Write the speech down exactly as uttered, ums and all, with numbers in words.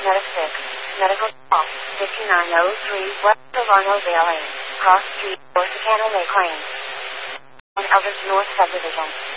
Medisix, Medical Call, fifty-nine oh three West Arnovale Lane, Cross Street, Corsicana Lake Lane. On Elvis North Subdivision.